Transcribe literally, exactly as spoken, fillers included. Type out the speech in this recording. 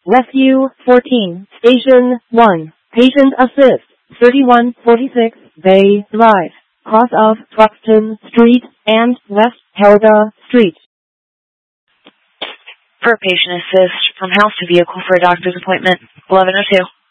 Rescue fourteen, Station one, Patient Assist, thirty-one forty-six Bay Drive, cross of Truxton Street and West Helga Street. For a patient assist, from house to vehicle for a doctor's appointment, eleven oh two.